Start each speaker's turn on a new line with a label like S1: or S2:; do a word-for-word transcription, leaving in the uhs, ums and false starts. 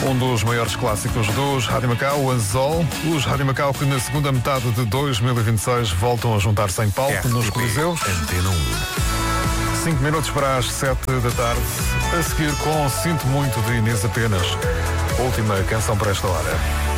S1: Um dos maiores clássicos dos Rádio Macau, o Anzol. Os Rádio Macau que na segunda metade de dois mil e vinte e seis voltam a juntar-se em palco
S2: R T P,
S1: nos Coliseus.
S2: Antena um.
S1: Cinco minutos para as sete da tarde. A seguir com Sinto Muito de Inês Apenas. Última canção para esta hora.